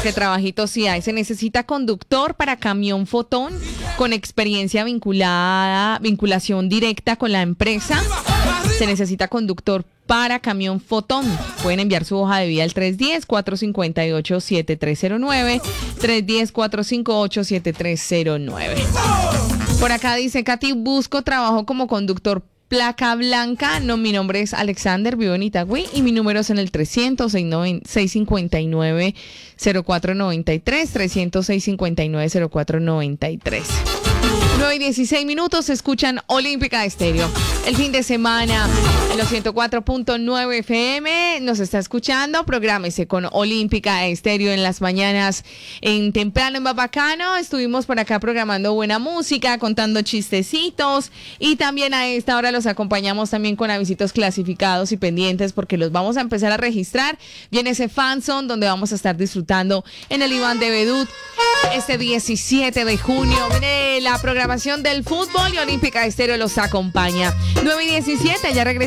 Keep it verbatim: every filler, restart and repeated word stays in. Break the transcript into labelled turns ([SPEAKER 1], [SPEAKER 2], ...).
[SPEAKER 1] porque trabajito sí hay. Se necesita conductor para camión fotón con experiencia vinculada, vinculación directa con la empresa. Se necesita conductor para camión fotón. Pueden enviar su hoja de vida al tres uno cero, cuatro cinco ocho, siete tres cero nueve, tres uno cero, cuatro cinco ocho, siete tres cero nueve. Por acá dice Katy, busco trabajo como conductor placa blanca. No, mi nombre es Alexander, vivo en Itagüí y mi número es en el trescientos, seiscientos cincuenta y nueve, cero cuatro noventa y tres, trescientos, seiscientos cincuenta y nueve, cero cuatro noventa y tres. nueve y dieciséis minutos, escuchan Olímpica Estéreo. El fin de semana en los ciento cuatro punto nueve F M nos está escuchando. Prográmese con Olímpica Estéreo en las mañanas en temprano en Bacano. Estuvimos por acá programando buena música, contando chistecitos y también a esta hora los acompañamos también con avisitos clasificados y pendientes porque los vamos a empezar a registrar. Viene ese fanzone donde vamos a estar disfrutando en el Iván de Bedut este diecisiete de junio. Viene la programación del fútbol y Olímpica Estéreo los acompaña. nueve y diecisiete, ya regresamos.